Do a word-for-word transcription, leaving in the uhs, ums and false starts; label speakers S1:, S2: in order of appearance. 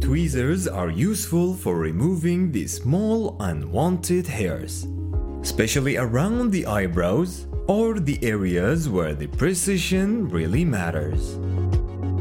S1: tweezers are useful for removing the small unwanted hairs, especially around the eyebrows or the areas where the precision really matters.